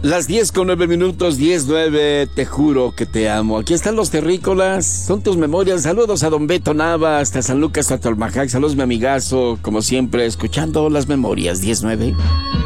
Las 10:09, 10:09, te juro que te amo. Aquí están los terrícolas, son tus memorias. Saludos a don Beto Nava, hasta San Lucas, Tolmajac. Saludos, mi amigazo, como siempre, escuchando las memorias. 10:09.